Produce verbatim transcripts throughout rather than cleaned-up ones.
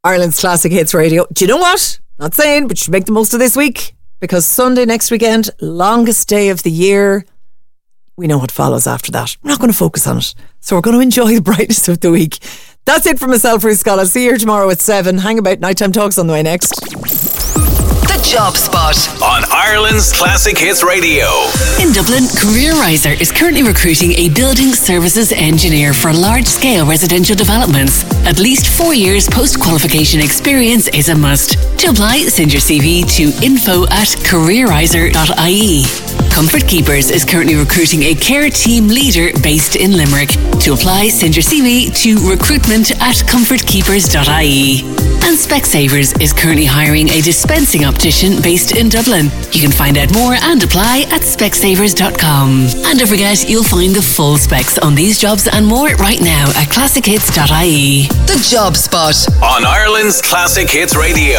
Ireland's Classic Hits Radio. Do you know what? Not saying, but you should make the most of this week, because Sunday next weekend, longest day of the year. We know what follows after that. We're not going to focus on it. So we're going to enjoy the brightness of the week. That's it from myself, Ruth Scott. I'll see you here tomorrow at seven. Hang about. Nighttime Talks on the way next. The Job Spot on Ireland's Classic Hits Radio. In Dublin, CareerRiser is currently recruiting a building services engineer for large-scale residential developments. At least four years post-qualification experience is a must. To apply, send your C V to info at careerriser dot I E. Comfort Keepers is currently recruiting a care team leader based in Limerick. To apply, send your C V to recruitment at comfort keepers dot I E. And Specsavers is currently hiring a dispensing optician based in Dublin. You can find out more and apply at specsavers dot com. And don't forget, you'll find the full specs on these jobs and more right now at classic hits dot I E. The Job Spot on Ireland's Classic Hits Radio.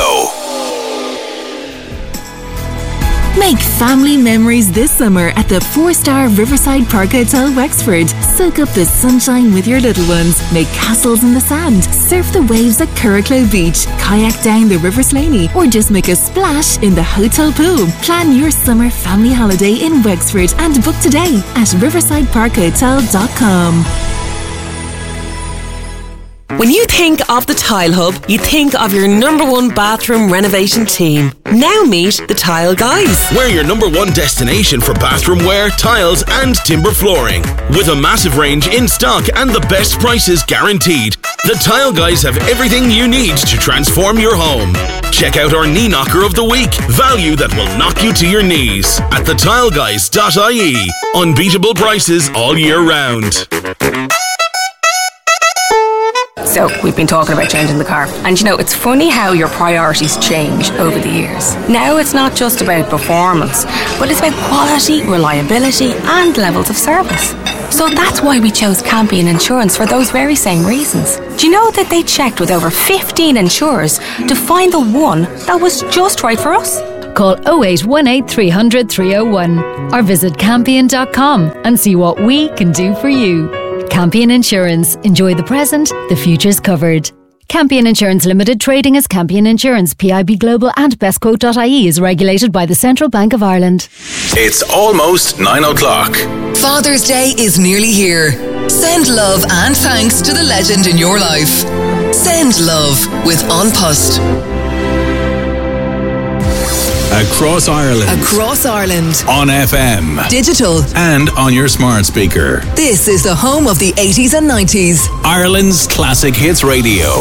Make family memories this summer at the four-star Riverside Park Hotel Wexford. Soak up the sunshine with your little ones. Make castles in the sand. Surf the waves at Curracloe Beach. Kayak down the River Slaney. Or just make a splash in the hotel pool. Plan your summer family holiday in Wexford and book today at riverside park hotel dot com. When you think of the Tile Hub, you think of your number one bathroom renovation team. Now meet the Tile Guys. We're your number one destination for bathroom wear, tiles and timber flooring. With a massive range in stock and the best prices guaranteed, the Tile Guys have everything you need to transform your home. Check out our knee knocker of the week. Value that will knock you to your knees at the tile guys dot I E. Unbeatable prices all year round. So we've been talking about changing the car. And you know, it's funny how your priorities change over the years. Now it's not just about performance, but it's about quality, reliability and levels of service. So that's why we chose Campion Insurance for those very same reasons. Do you know that they checked with over fifteen insurers to find the one that was just right for us? Call oh eight one eight, three hundred, three oh one or visit campion dot com and see what we can do for you. Campion Insurance. Enjoy the present, the future's covered. Campion Insurance Limited, trading as Campion Insurance, P I B Global and bestquote dot I E is regulated by the Central Bank of Ireland. It's almost nine o'clock. Father's Day is nearly here. Send love and thanks to the legend in your life. Send love with An Post. Across Ireland. Across Ireland. On F M. Digital. And on your smart speaker. This is the home of the eighties and nineties. Ireland's Classic Hits Radio.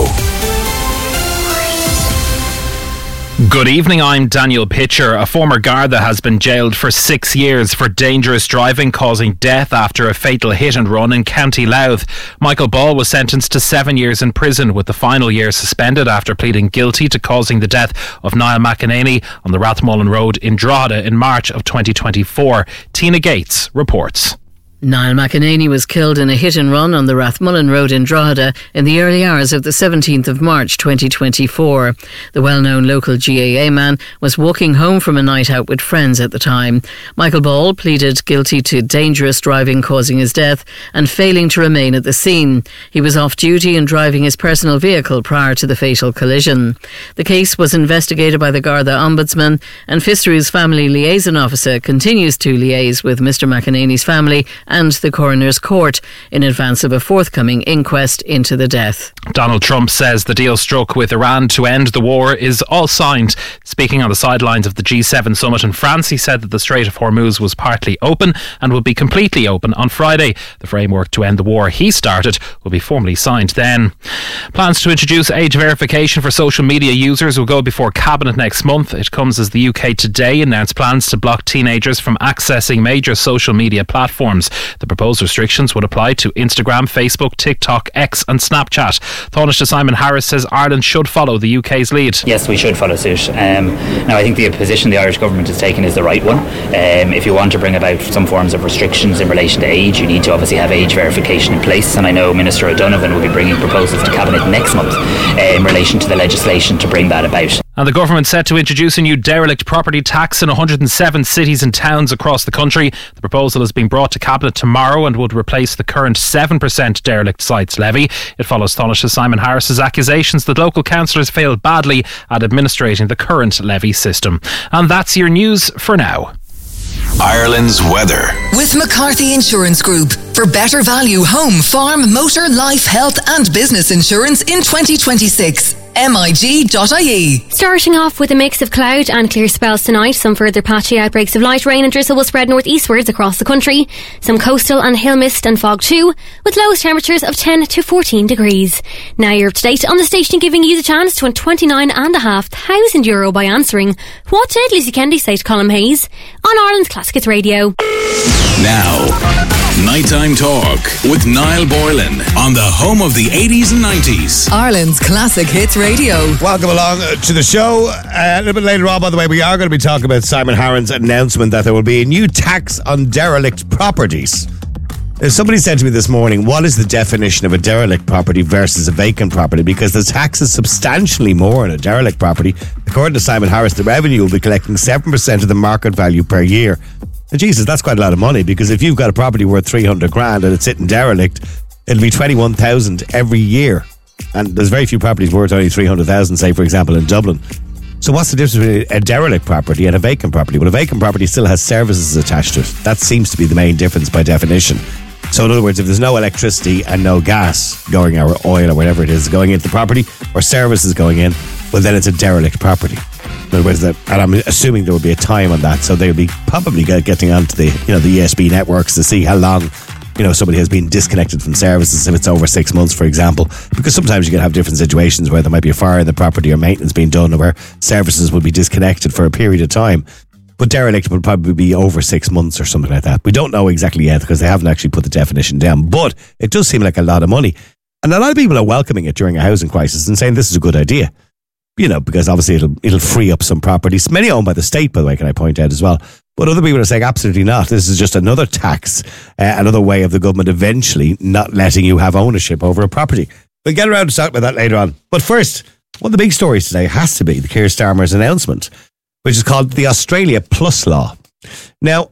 Good evening, I'm Daniel Pitcher. A former Garda has been jailed for six years for dangerous driving causing death after a fatal hit and run in County Louth. Michael Ball was sentenced to seven years in prison, with the final year suspended after pleading guilty to causing the death of Niall McEnany on the Rathmullen Road in Drogheda in March of twenty twenty-four. Tina Gates reports. Niall McEnany was killed in a hit-and-run on the Rathmullen Road in Drogheda in the early hours of the seventeenth of March twenty twenty-four. The well-known local G A A man was walking home from a night out with friends at the time. Michael Ball pleaded guilty to dangerous driving causing his death and failing to remain at the scene. He was off duty and driving his personal vehicle prior to the fatal collision. The case was investigated by the Garda Ombudsman, and Fister's family liaison officer continues to liaise with Mister McEnany's family and the coroner's court in advance of a forthcoming inquest into the death. Donald Trump says the deal struck with Iran to end the war is all signed. Speaking on the sidelines of the G seven summit in France, he said that the Strait of Hormuz was partly open and will be completely open on Friday. The framework to end the war he started will be formally signed then. Plans to introduce age verification for social media users will go before Cabinet next month. It comes as the U K today announced plans to block teenagers from accessing major social media platforms. The proposed restrictions would apply to Instagram, Facebook, TikTok, X and Snapchat. Taoiseach Simon Harris says Ireland should follow the U K's lead. Yes, we should follow suit. Um, now, I think the position the Irish government has taken is the right one. Um, if you want to bring about some forms of restrictions in relation to age, you need to obviously have age verification in place. And I know Minister O'Donovan will be bringing proposals to Cabinet next month uh, in relation to the legislation to bring that about. And the government set to introduce a new derelict property tax in one hundred seven cities and towns across the country. The proposal is being brought to Cabinet tomorrow and would replace the current seven percent derelict sites levy. It follows Taoiseach Simon Harris's accusations that local councillors failed badly at administrating the current levy system. And that's your news for now. Ireland's weather. With McCarthy Insurance Group. For better value home, farm, motor, life, health and business insurance in twenty twenty-six. M I G dot I E. Starting off with a mix of cloud and clear spells tonight, some further patchy outbreaks of light rain and drizzle will spread northeastwards across the country. Some coastal and hill mist and fog too, with lowest temperatures of ten to fourteen degrees. Now you're up to date on the station, giving you the chance to win twenty-nine and a half thousand euro by answering what did Lucy Kennedy say to Colin Hayes on Ireland's Classic Hits Radio. Now, Nighttime Talk with Niall Boylan on the home of the eighties and nineties. Ireland's Classic Hits Radio. Welcome along to the show. Uh, a little bit later on, by the way, we are going to be talking about Simon Harron's announcement that there will be a new tax on derelict properties. Uh, somebody said to me this morning, what is the definition of a derelict property versus a vacant property? Because the tax is substantially more on a derelict property. According to Simon Harris, the revenue will be collecting seven percent of the market value per year. And Jesus, that's quite a lot of money, because if you've got a property worth three hundred grand and it's sitting derelict, it'll be twenty-one thousand every year. And there's very few properties worth only three hundred thousand, say, for example, in Dublin. So what's the difference between a derelict property and a vacant property? Well, a vacant property still has services attached to it. That seems to be the main difference by definition. So in other words, if there's no electricity and no gas going, or oil or whatever it is going into the property, or services going in, well, then it's a derelict property. In other words, that, and I'm assuming there will be a time on that, so they'll be probably getting onto the, you know, the E S B networks to see how long, you know, somebody has been disconnected from services, if it's over six months, for example, because sometimes you can have different situations where there might be a fire in the property or maintenance being done, or where services will be disconnected for a period of time. But derelict would probably be over six months or something like that. We don't know exactly yet, because they haven't actually put the definition down, but it does seem like a lot of money. And a lot of people are welcoming it during a housing crisis and saying this is a good idea. You know, because obviously it'll it'll free up some properties, many owned by the state, by the way, can I point out as well. But other people are saying absolutely not. This is just another tax, uh, another way of the government eventually not letting you have ownership over a property. We'll get around to talk about that later on. But first, one of the big stories today has to be the Keir Starmer's announcement, which is called the Australia Plus Law. Now,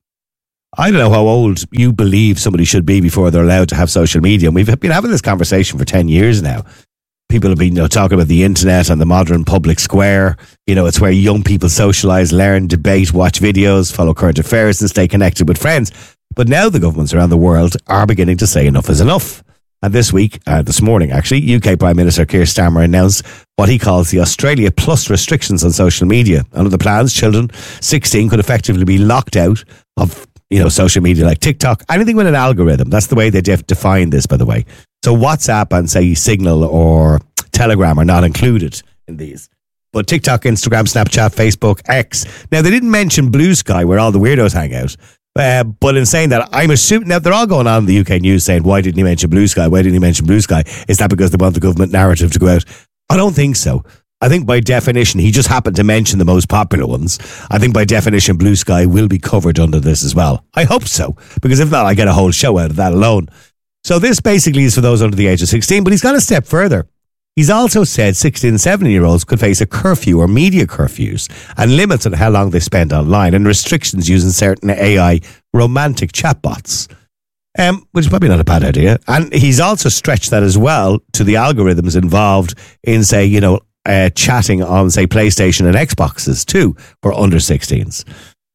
I don't know how old you believe somebody should be before they're allowed to have social media. And we've been having this conversation for ten years now. People have been, you know, talking about the internet and the modern public square. You know, it's where young people socialise, learn, debate, watch videos, follow current affairs and stay connected with friends. But now the governments around the world are beginning to say enough is enough. And this week, uh, this morning actually, U K Prime Minister Keir Starmer announced what he calls the Australia Plus restrictions on social media. Under the plans, children sixteen could effectively be locked out of, you know, social media like TikTok, anything with an algorithm. That's the way they def- define this, by the way. So WhatsApp and, say, Signal or Telegram are not included in these. But TikTok, Instagram, Snapchat, Facebook, X. Now, they didn't mention Blue Sky, where all the weirdos hang out. Uh, but in saying that, I'm assuming, now they're all going on in the U K news saying, why didn't he mention Blue Sky? Why didn't he mention Blue Sky? Is that because they want the government narrative to go out? I don't think so. I think by definition, he just happened to mention the most popular ones. I think by definition, Blue Sky will be covered under this as well. I hope so, because if not, I get a whole show out of that alone. So this basically is for those under the age of sixteen, but he's gone a step further. He's also said sixteen and seventeen-year-olds could face a curfew or media curfews and limits on how long they spend online and restrictions using certain A I romantic chatbots, um, which is probably not a bad idea. And he's also stretched that as well to the algorithms involved in, say, you know, uh, chatting on, say, PlayStation and Xboxes too for under sixteens.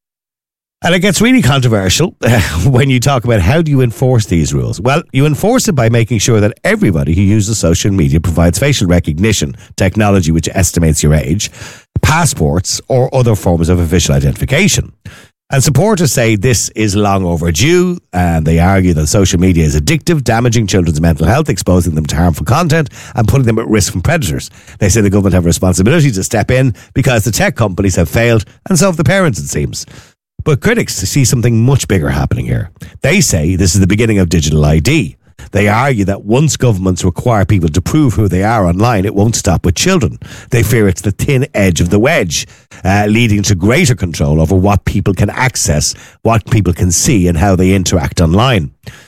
And it gets really controversial uh, when you talk about how do you enforce these rules. Well, you enforce it by making sure that everybody who uses social media provides facial recognition technology which estimates your age, passports or other forms of official identification. And supporters say this is long overdue, and they argue that social media is addictive, damaging children's mental health, exposing them to harmful content and putting them at risk from predators. They say the government have a responsibility to step in because the tech companies have failed, and so have the parents, it seems. But critics see something much bigger happening here. They say this is the beginning of digital I D. They argue that once governments require people to prove who they are online, it won't stop with children. They fear it's the thin edge of the wedge, uh, leading to greater control over what people can access, what people can see, and how they interact online.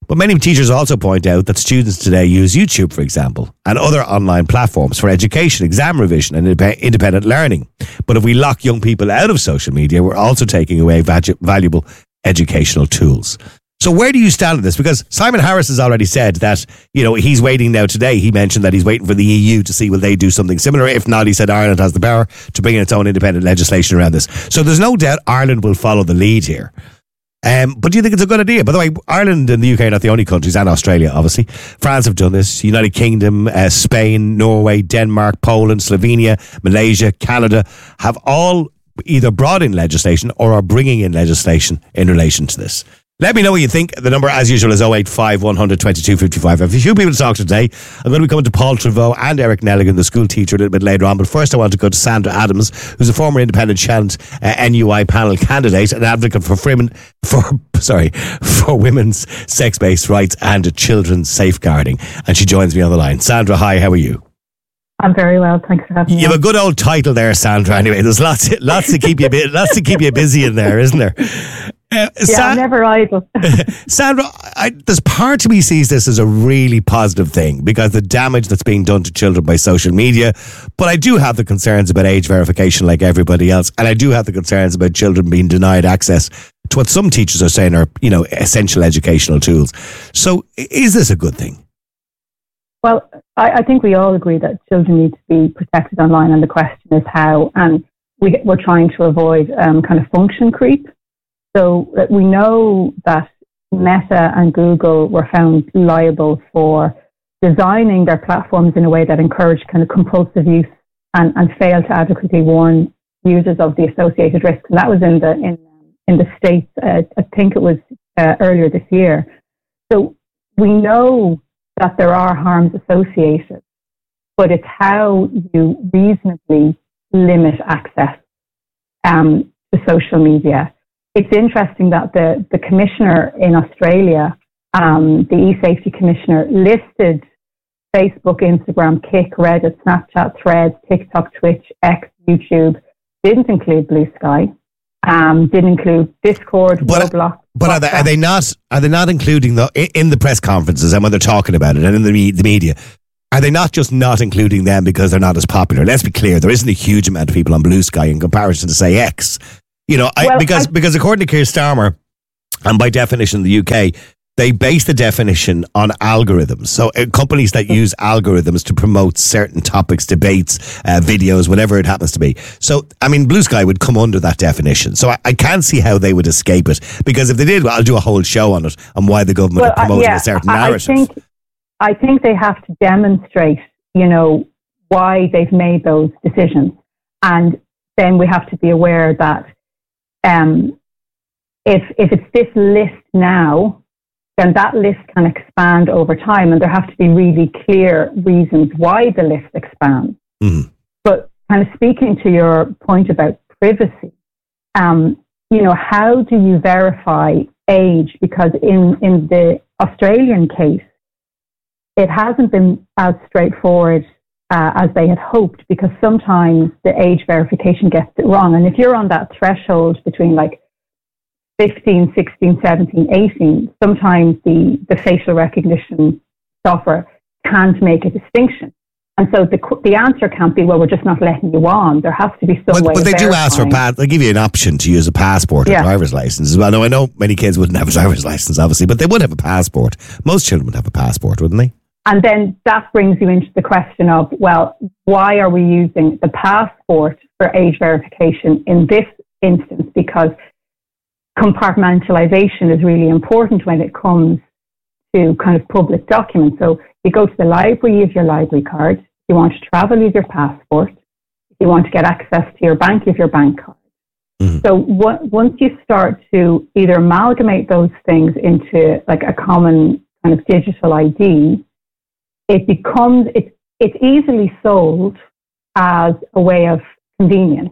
But many teachers also point out that students today use YouTube, for example, and other online platforms for education, exam revision and indep- independent learning. But if we lock young people out of social media, we're also taking away vag- valuable educational tools. So where do you stand on this? Because Simon Harris has already said that, you know, he's waiting now today. He mentioned that he's waiting for the E U to see will they do something similar. If not, he said Ireland has the power to bring in its own independent legislation around this. So there's no doubt Ireland will follow the lead here. Um, but do you think it's a good idea? By the way, Ireland and the U K are not the only countries, and Australia, obviously. France have done this. United Kingdom, uh, Spain, Norway, Denmark, Poland, Slovenia, Malaysia, Canada have all either brought in legislation or are bringing in legislation in relation to this. Let me know what you think. The number, as usual, is oh eight five, one hundred, twenty-two fifty-five. I have a few people to talk to today. I'm going to be coming to Paul Trevaux and Eric Nelligan, the school teacher, a little bit later on. But first, I want to go to Sandra Adams, who's a former Independent Challenge uh, N U I panel candidate, an advocate for women, for sorry, for women's sex-based rights and children's safeguarding. And she joins me on the line. Sandra, hi, how are you? I'm very well, thanks for having me. You have a good old title there, Sandra. Anyway, there's lots, lots to keep you, lots to keep you busy in there, isn't there? Uh, yeah, Sa- I'm never idle. Sandra, I, there's part of me sees this as a really positive thing because the damage that's being done to children by social media. But I do have the concerns about age verification like everybody else. And I do have the concerns about children being denied access to what some teachers are saying are, you know, essential educational tools. So is this a good thing? Well, I, I think we all agree that children need to be protected online. And the question is how. And we, we're trying to avoid um, kind of function creep. So we know that Meta and Google were found liable for designing their platforms in a way that encouraged kind of compulsive use and, and failed to adequately warn users of the associated risks. And that was in the in in the States. Uh, I think it was uh, earlier this year. So we know that there are harms associated, but it's how you reasonably limit access um, to social media. It's interesting that the, the commissioner in Australia, um, the e-safety commissioner, listed Facebook, Instagram, Kik, Reddit, Snapchat, Threads, TikTok, Twitch, X, YouTube, didn't include Blue Sky, um, didn't include Discord, but, Roblox. But are they, are they not are they not including the in the press conferences and when they're talking about it and in the the media? Are they not just not including them because they're not as popular? Let's be clear, there isn't a huge amount of people on Blue Sky in comparison to say X. You know, I, well, because I, because according to Keir Starmer, and by definition in the U K, they base the definition on algorithms. So uh, companies that use algorithms to promote certain topics, debates, uh, videos, whatever it happens to be. So, I mean, Blue Sky would come under that definition. So I, I can't see how they would escape it. Because if they did, well, I'll do a whole show on it, on why the government well, are promoting uh, yeah, a certain I, narrative. I think, I think they have to demonstrate, you know, why they've made those decisions. And then we have to be aware that Um, if if it's this list now, then that list can expand over time, and there have to be really clear reasons why the list expands. Mm-hmm. But kind of speaking to your point about privacy, um, you know, how do you verify age? Because in, in the Australian case, it hasn't been as straightforward uh, as they had hoped, because sometimes the age verification gets it wrong. And if you're on that threshold between like fifteen, sixteen, seventeen, eighteen, sometimes the, the facial recognition software can't make a distinction. And so the the answer can't be, well, we're just not letting you on. There has to be some but, way But of they verifying. do ask for pass. They give you an option to use a passport or Yeah. driver's license as well. Now, I know many kids wouldn't have a driver's license, obviously, but they would have a passport. Most children would have a passport, wouldn't they? And then that brings you into the question of, well, why are we using the passport for age verification in this instance? Because compartmentalization is really important when it comes to kind of public documents. So you go to the library, you have your library card. If you want to travel, you have your passport. If you want to get access to your bank, you have your bank card. Mm-hmm. So w- once you start to either amalgamate those things into like a common kind of digital I D, it becomes, it's, it's easily sold as a way of convenience.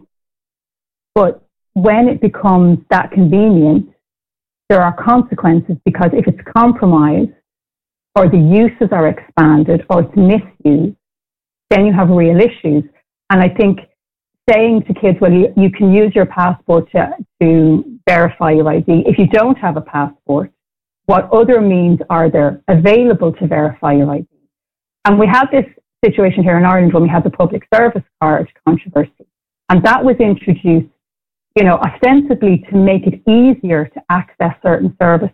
But when it becomes that convenient, there are consequences, because if it's compromised or the uses are expanded or it's misused, then you have real issues. And I think saying to kids, well, you, you can use your passport to, to verify your I D. If you don't have a passport, what other means are there available to verify your I D? And we had this situation here in Ireland when we had the public service card controversy. And that was introduced, you know, ostensibly to make it easier to access certain services.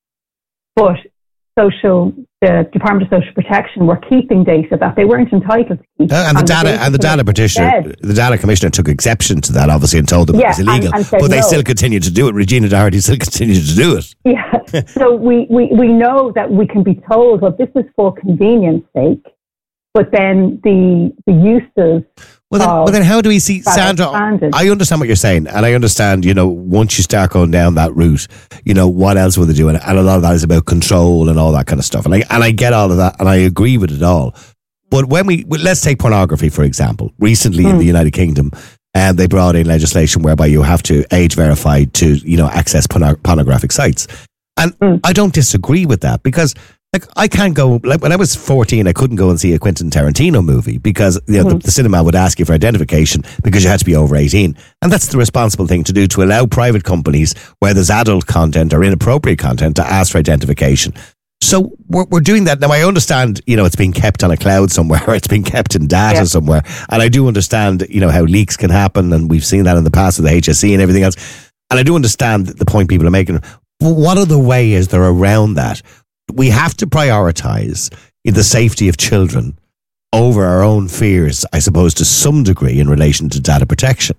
But social, the Department of Social Protection were keeping data that they weren't entitled to keep. Uh, and the data and the data petitioner, the data commissioner took exception to that, obviously, and told them yeah, it was illegal. And, and said but they no. still continued to do it. Regina Doherty still continued to do it. Yeah. So we, we, we know that we can be told, well, this is for convenience sake, but then the the uses. Well then, well, then how do we see, Sandra, I understand what you're saying, and I understand, you know, once you start going down that route, you know, what else will they do? And, and a lot of that is about control and all that kind of stuff. And I, and I get all of that, and I agree with it all. But when we, let's take pornography, for example. Recently mm. in the United Kingdom, um, they brought in legislation whereby you have to age verify to, you know, access porno- pornographic sites. And mm. I don't disagree with that, because like I can't go, like when I was fourteen, I couldn't go and see a Quentin Tarantino movie because, you know, mm. the, the cinema would ask you for identification because you had to be over eighteen. And that's the responsible thing to do, to allow private companies where there's adult content or inappropriate content to ask for identification. So we're, we're doing that. Now I understand, you know, it's being kept on a cloud somewhere, or it's being kept in data yeah. somewhere. And I do understand, you know, how leaks can happen. And we've seen that in the past with the H S E and everything else. And I do understand the point people are making. But what other way is there around that? We have to prioritize the safety of children over our own fears, I suppose, to some degree in relation to data protection.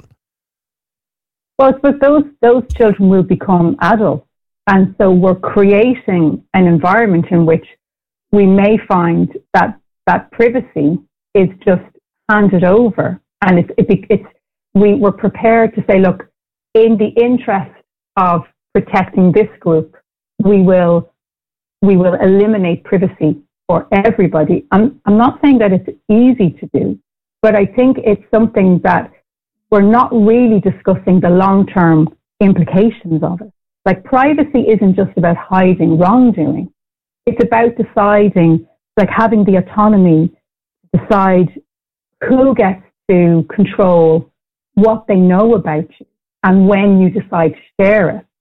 Well, I suppose those, those children will become adults. And so we're creating an environment in which we may find that that privacy is just handed over. And it's, it, it's, we were prepared to say, look, in the interest of protecting this group, we will we will eliminate privacy for everybody. I'm, I'm not saying that it's easy to do, but I think it's something that we're not really discussing the long-term implications of it. Like, privacy isn't just about hiding wrongdoing. It's about deciding, like having the autonomy to decide who gets to control what they know about you and when you decide to share it.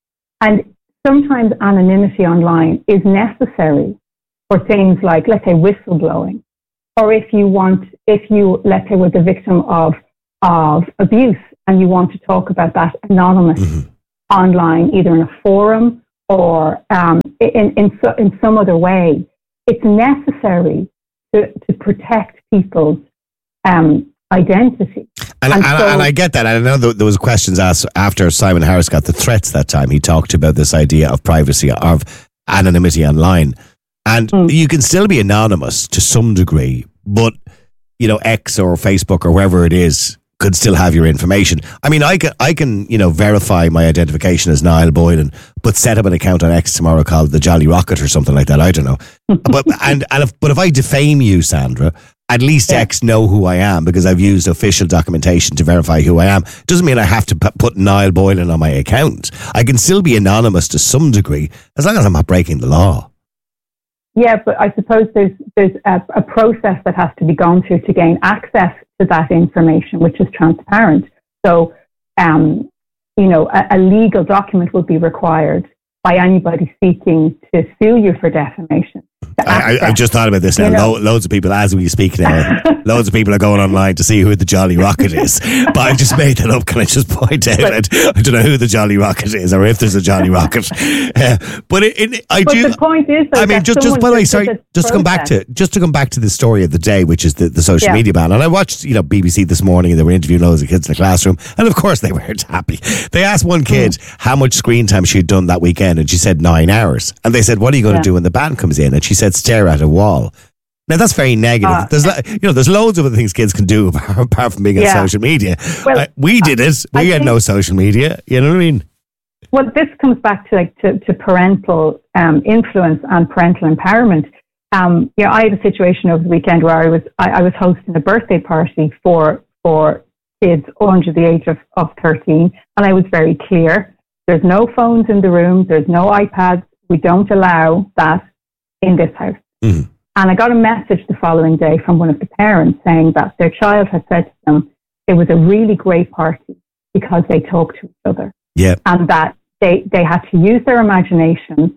And sometimes anonymity online is necessary for things like, let's say, whistleblowing, or if you want, if you, let's say, were the victim of of abuse and you want to talk about that anonymous mm-hmm. online, either in a forum or um, in in, so, in some other way. It's necessary to, to protect people's um, identity. And, and, and, so, and I get that. I know there was questions asked after Simon Harris got the threats that time. He talked about this idea of privacy, of anonymity online. And mm. you can still be anonymous to some degree, but, you know, X or Facebook or wherever it is could still have your information. I mean, I can, I can, you know, verify my identification as Niall Boylan, but set up an account on X tomorrow called the Jolly Rocket or something like that. I don't know. but and, and if, but if I defame you, Sandra, at least yeah. X know who I am because I've used official documentation to verify who I am. Doesn't mean I have to p- put Niall Boylan on my account. I can still be anonymous to some degree as long as I'm not breaking the law. Yeah, but I suppose there's there's a, a process that has to be gone through to gain access to that information, which is transparent. So, um, you know, a, a legal document would be required by anybody seeking to sue you for defamation. I, I, I've just thought about this now. You know, Lo- loads of people, as we speak now, loads of people are going online to see who the Jolly Rocket is. But I've just made that up. Can I just point out? But, I don't know who the Jolly Rocket is or if there's a Jolly Rocket. Uh, but it, it, I but do. the point is, though, I mean, just just by the way, sorry, just to come back to just to come back to the story of the day, which is the, the social yeah. media ban. And I watched, you know, B B C this morning, and they were interviewing loads of kids in the classroom, and of course they weren't happy. They asked one kid mm. how much screen time she'd done that weekend, and she said nine hours. And they said, "What are you going yeah. to do when the ban comes in?" And she said, "Stare at a wall." Now that's very negative. Uh, there's, you know, there's loads of other things kids can do apart from being yeah. on social media. Well, uh, we did it. We I had no social media. You know what I mean? Well, this comes back to like to, to parental um, influence and parental empowerment. Um, you know, I had a situation over the weekend where I was I, I was hosting a birthday party for for kids under the age of, of thirteen, and I was very clear. There's no phones in the room. There's no iPads. We don't allow that in this house. Mm-hmm. And I got a message the following day from one of the parents saying that their child had said to them it was a really great party because they talked to each other. Yeah. And that they, they had to use their imagination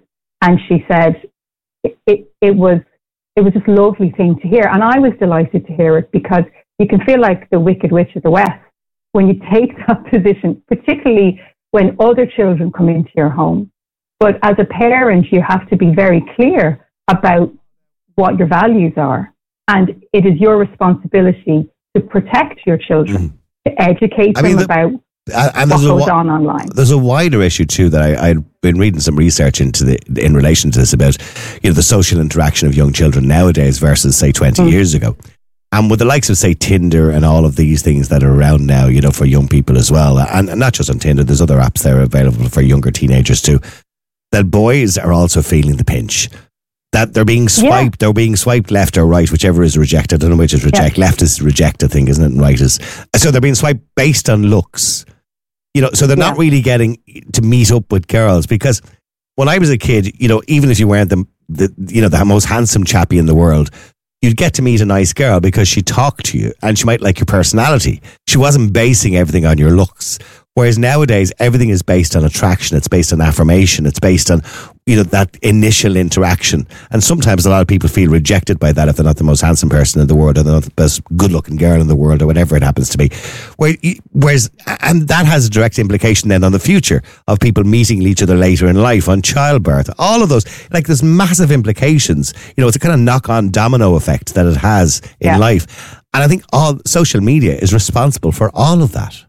and she said it, it, it was it was just a lovely thing to hear. And I was delighted to hear it, because you can feel like the Wicked Witch of the West when you take that position, particularly when other children come into your home. But as a parent, you have to be very clear about what your values are. And it is your responsibility to protect your children, mm. to educate I them mean, the, about and what goes a, on online. There's a wider issue too that I, I've been reading some research into the in relation to this about, you know, the social interaction of young children nowadays versus say twenty mm. years ago. And with the likes of, say, Tinder and all of these things that are around now, you know, for young people as well, and, and not just on Tinder, there's other apps that are available for younger teenagers too, that boys are also feeling the pinch. That they're being swiped, yeah. they're being swiped left or right, whichever is rejected. I don't know which is reject. Yeah. Left is reject, I think, isn't it? And right is. So they're being swiped based on looks. You know, so they're yeah. not really getting to meet up with girls, because when I was a kid, you know, even if you weren't the, the you know, the most handsome chappie in the world, you'd get to meet a nice girl because she talked to you and she might like your personality. She wasn't basing everything on your looks. Whereas nowadays, everything is based on attraction. It's based on affirmation. It's based on, you know, that initial interaction. And sometimes a lot of people feel rejected by that if they're not the most handsome person in the world, or they're not the best good-looking girl in the world, or whatever it happens to be. Whereas, and that has a direct implication then on the future of people meeting each other later in life, on childbirth, all of those. Like, there's massive implications. You know, it's a kind of knock-on domino effect that it has in yeah. life. And I think all social media is responsible for all of that.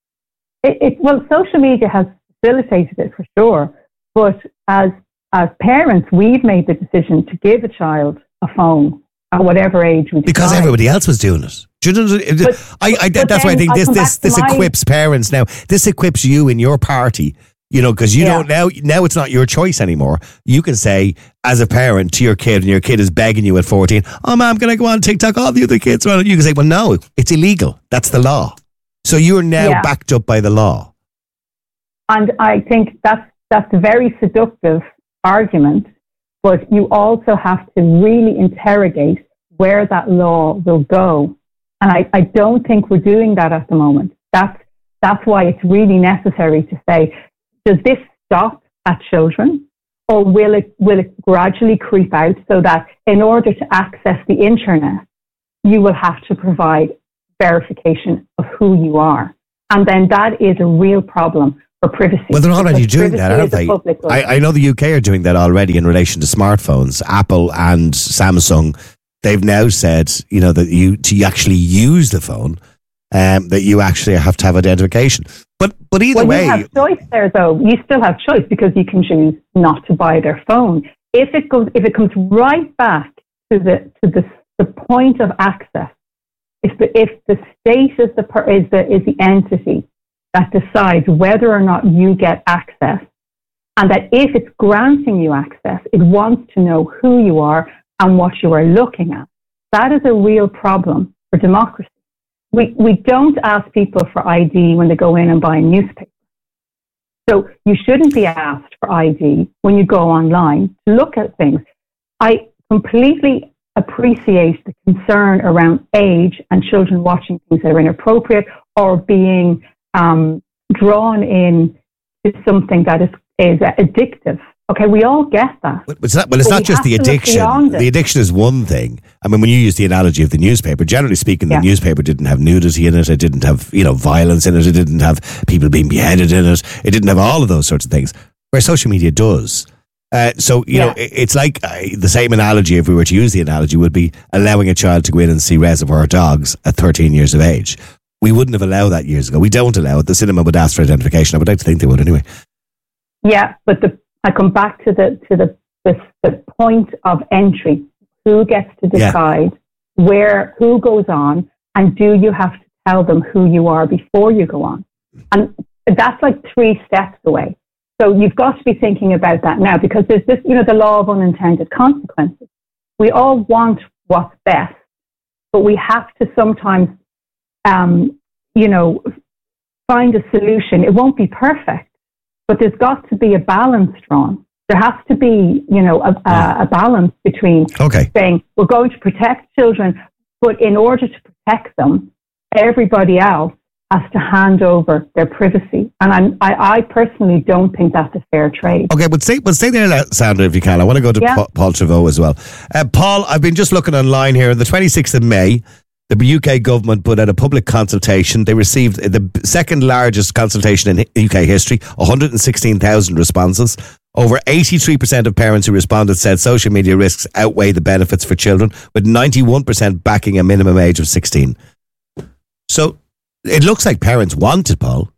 It, it, well, social media has facilitated it for sure, but as as parents, we've made the decision to give a child a phone at whatever age we decide. Because everybody else was doing it. Do you know, but, I, I, but that's why I think this this this my... equips parents now. This equips you in your party. You know, because you yeah. don't now. Now it's not your choice anymore. You can say, as a parent, to your kid, and your kid is begging you at fourteen, "Oh, mom, can I go on TikTok? All the other kids are on it." You can say, "Well, no, it's illegal. That's the law." So you are now yeah. backed up by the law. And I think that's that's a very seductive argument, but you also have to really interrogate where that law will go. And I, I don't think we're doing that at the moment. That's that's why it's really necessary to say, does this stop at children, or will it will it gradually creep out, so that in order to access the internet, you will have to provide verification of who you are? And then that is a real problem for privacy. Well, they're already doing that, aren't they? I, I know the U K are doing that already in relation to smartphones. Apple and Samsung, they've now said, you know, that you to actually use the phone, um, that you actually have to have identification. But but either well, way, you have choice there, though. You still have choice, because you can choose not to buy their phone. If it goes, if it comes right back to the to the the point of access. If the if the state is the is the is the entity that decides whether or not you get access, and that if it's granting you access, it wants to know who you are and what you are looking at, that is a real problem for democracy. We we don't ask people for I D when they go in and buy a newspaper. So you shouldn't be asked for I D when you go online to look at things. I completely appreciate the concern around age and children watching things that are inappropriate, or being um, drawn in to something that is, is addictive. Okay, we all get that. But it's not, well, it's but not just the addiction. The addiction is one thing. I mean, when you use the analogy of the newspaper, generally speaking, the yeah. newspaper didn't have nudity in it. It didn't have, you know, violence in it. It didn't have people being beheaded in it. It didn't have all of those sorts of things, where social media does. Uh, so, you yeah. know, it's like uh, the same analogy, if we were to use the analogy, would be allowing a child to go in and see Reservoir Dogs at thirteen years of age. We wouldn't have allowed that years ago. We don't allow it. The cinema would ask for identification. I would like to think they would anyway. Yeah, but the, I come back to the to the, the, the point of entry. Who gets to decide yeah. where, who goes on, and do you have to tell them who you are before you go on? And that's like three steps away. So you've got to be thinking about that now, because there's this, you know, the law of unintended consequences. We all want what's best, but we have to sometimes, um, you know, find a solution. It won't be perfect, but there's got to be a balance drawn. There has to be, you know, a, a, a balance between okay. saying we're going to protect children, but in order to protect them, everybody else has to hand over their privacy. And I'm, I, I personally don't think that's a fair trade. Okay, but stay, but stay there, Sandra, if you can. I want to go to Yeah. Pa- Paul Trevaux as well. Uh, Paul, I've been just looking online here. On the twenty-sixth of May, the U K government put out a public consultation. They received the second largest consultation in U K history, one hundred sixteen thousand responses. Over eighty-three percent of parents who responded said social media risks outweigh the benefits for children, with ninety-one percent backing a minimum age of sixteen. So it looks like parents want it, Paul.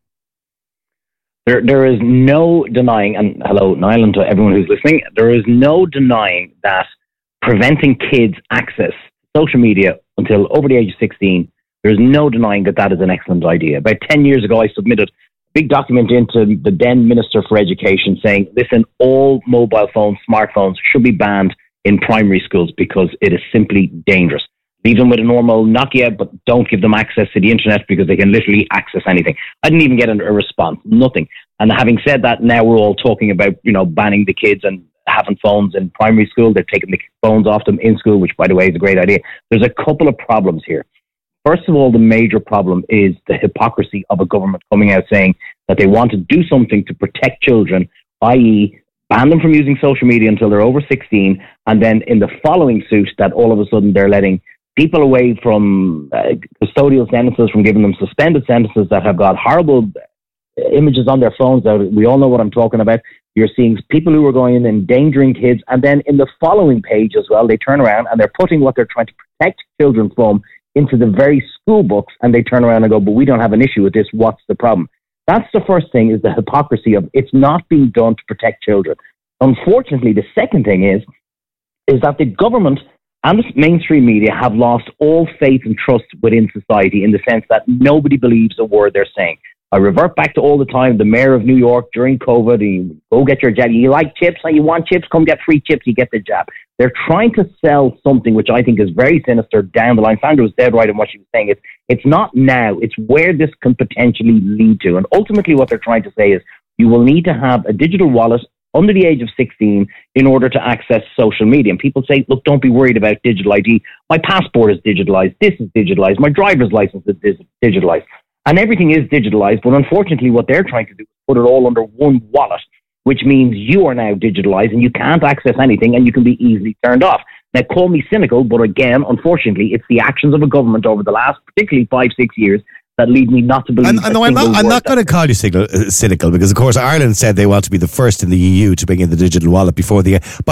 There, there is no denying, and hello, Niall, and to everyone who's listening, there is no denying that preventing kids access to social media until over the age of sixteen, there's no denying that that is an excellent idea. About ten years ago, I submitted a big document into the then Minister for Education saying, listen, all mobile phones, smartphones should be banned in primary schools because it is simply dangerous. Leave them with a normal Nokia, but don't give them access to the internet because they can literally access anything. I didn't even get a response, nothing. And having said that, now we're all talking about, you know, banning the kids and having phones in primary school. They've taken the phones off them in school, which, by the way, is a great idea. There's a couple of problems here. First of all, the major problem is the hypocrisy of a government coming out saying that they want to do something to protect children, that is ban them from using social media until they're over sixteen, and then in the following suit that all of a sudden they're letting people away from uh, custodial sentences, from giving them suspended sentences that have got horrible images on their phones. That we all know what I'm talking about. You're seeing people who are going in endangering kids, and then in the following page as well, they turn around and they're putting what they're trying to protect children from into the very school books, and they turn around and go, but we don't have an issue with this. What's the problem? That's the first thing, is the hypocrisy of it's not being done to protect children. Unfortunately, the second thing is, is that the government and the mainstream media have lost all faith and trust within society, in the sense that nobody believes a word they're saying. I revert back to all the time, the mayor of New York during COVID, you go get your jab. You like chips and you want chips, come get free chips, you get the jab. They're trying to sell something which I think is very sinister down the line. Sandra was dead right in what she was saying. It's, it's not now, it's where this can potentially lead to. And ultimately what they're trying to say is you will need to have a digital wallet under the age of sixteen in order to access social media. And people say, look, don't be worried about digital I D. My passport is digitalized. This is digitalized. My driver's license is digitalized. And everything is digitalized. But unfortunately, what they're trying to do is put it all under one wallet, which means you are now digitalized and you can't access anything and you can be easily turned off. Now, call me cynical, but again, unfortunately, it's the actions of a government over the last particularly five, six years that lead me not to believe. And, and no, I'm not. I'm not going to call you cynical, uh, cynical, because of course Ireland said they want to be the first in the E U to bring in the digital wallet before the.